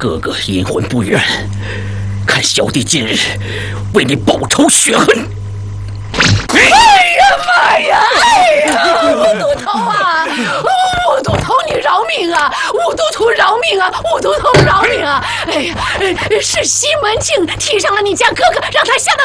哥哥阴魂不远，看小弟今日为你报仇雪恨。 哎呀妈呀！哎呀，吴都头啊，吴都头你饶命啊！吴都头饶命啊！吴都头饶命啊！哎呀，是西门庆踢伤了你家哥哥，让他吓得